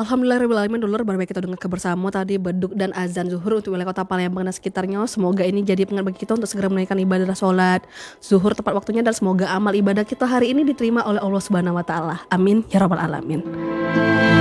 Alhamdulillahirobbilalamin, dulur baru baik kita dengar kabar bersama tadi beduk dan azan zuhur untuk wilayah Kota Palembang dan sekitarnya. Semoga ini jadi pengingat bagi kita untuk segera menunaikan ibadah sholat zuhur tepat waktunya, dan semoga amal ibadah kita hari ini diterima oleh Allah Subhanahu wa taala. Amin ya rabbal alamin.